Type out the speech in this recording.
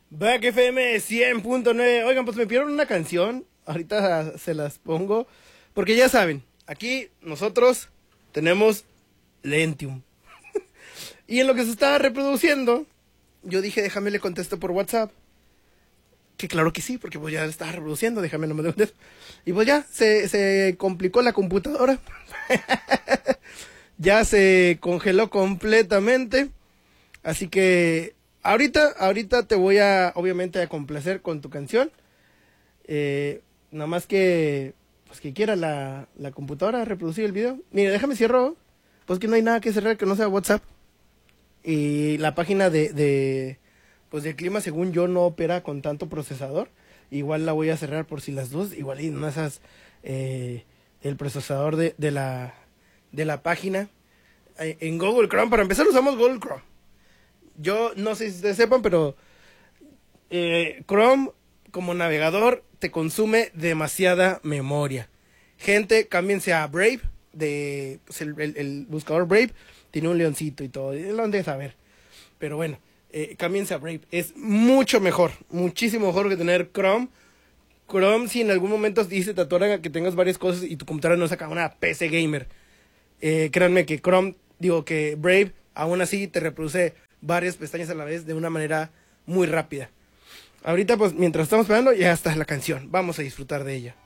Back FM 100.9. Oigan, pues me pidieron una canción. Ahorita se las pongo. Porque ya saben, aquí nosotros tenemos Lentium. Y en lo que se estaba reproduciendo, yo dije, déjame le contesto por WhatsApp. Que claro que sí, porque pues ya estaba reproduciendo, déjame no me dejo. Y pues ya, se complicó la computadora. Ya se congeló completamente. Así que ahorita te voy a, obviamente, a complacer con tu canción. Nada más que, pues que quiera la computadora reproducir el video. Mire, déjame cierro. Pues que no hay nada que cerrar que no sea WhatsApp. Y la página pues del clima, según yo, no opera con tanto procesador. Igual la voy a cerrar por si las dos. Igual y no esas, el procesador de la página. En Google Chrome, para empezar usamos Google Chrome. Yo no sé si ustedes sepan, pero Chrome como navegador te consume demasiada memoria. Gente, cámbiense a Brave, pues el buscador Brave tiene un leoncito y todo, lo han de saber. Pero bueno, cámbiense a Brave, es mucho mejor, muchísimo mejor que tener Chrome. Chrome, si en algún momento dice te atoran que tengas varias cosas y tu computadora no saca una PC gamer, créanme que que Brave aún así te reproduce varias pestañas a la vez de una manera muy rápida. Ahorita pues mientras estamos esperando ya está la canción, vamos a disfrutar de ella.